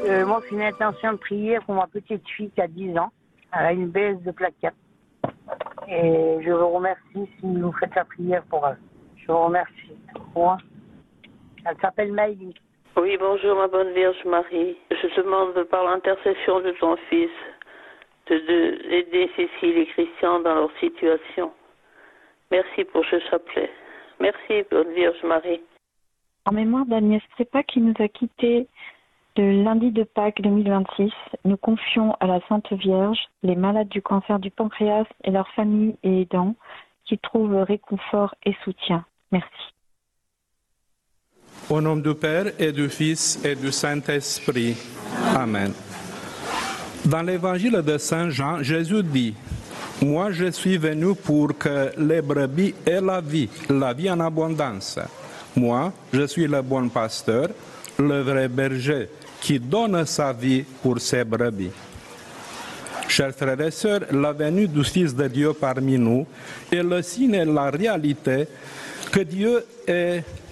Moi, c'est une intention de prière pour ma petite fille qui a 10 ans. Elle a une baisse de plaquettes. Et je vous remercie si vous faites la prière pour elle. Je vous remercie. Moi, elle s'appelle Maïli. Oui, bonjour ma bonne Vierge Marie. Je demande par l'intercession de ton Fils d'aider Cécile et Christian dans leur situation. Merci pour ce chapelet. Merci, bonne Vierge Marie. En mémoire d'Agnès Trépa qui nous a quittés le lundi de Pâques 2026, nous confions à la Sainte Vierge les malades du cancer du pancréas et leurs familles et aidants qui trouvent réconfort et soutien. Merci. Au nom du Père et du Fils et du Saint-Esprit. Amen. Dans l'évangile de Saint Jean, Jésus dit: Moi je suis venu pour que les brebis aient la vie en abondance. Moi, je suis le bon pasteur, le vrai berger, qui donne sa vie pour ses brebis. Chers frères et sœurs, la venue du Fils de Dieu parmi nous est le signe et la réalité que Dieu est